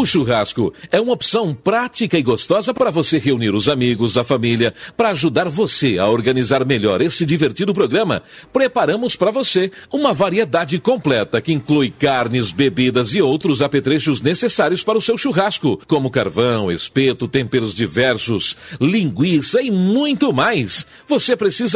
O churrasco é uma opção prática e gostosa para você reunir os amigos, a família, para ajudar você a organizar melhor esse divertido programa. Preparamos para você uma variedade completa que inclui carnes, bebidas e outros apetrechos necessários para o seu churrasco, como carvão, espeto, temperos diversos, linguiça e muito mais. Você precisa